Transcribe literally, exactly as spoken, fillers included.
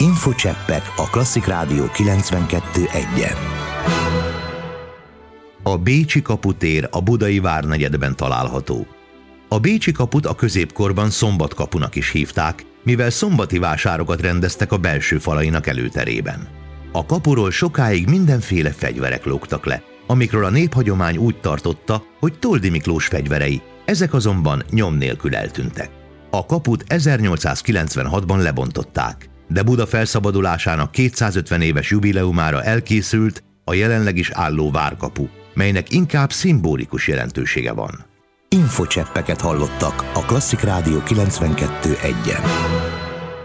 Infocseppek a Klasszik Rádió kilencvenkettő egyen. A Bécsi kaputér a budai várnegyedben található. A Bécsi kaput a középkorban Szombatkapunak is hívták, mivel szombati vásárokat rendeztek a belső falainak előterében. A kapuról sokáig mindenféle fegyverek lógtak le, amikről a néphagyomány úgy tartotta, hogy Toldy Miklós fegyverei, ezek azonban nyom nélkül eltűntek. A kaput ezernyolcszázkilencvenhatban lebontották, de Buda felszabadulásának kétszázötven éves jubileumára elkészült a jelenleg is álló várkapu, melynek inkább szimbolikus jelentősége van. Infocseppeket hallottak a Klasszik Rádió kilencvenkettő egyen.